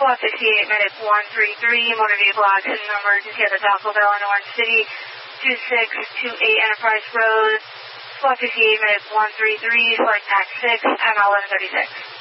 Squawk 68, Medic 133, motor vehicle accident emergency at the Taco Bell in Orange City, 2628 Enterprise Road. Squawk 68, Medic 133, flight tax 6, ML 1136.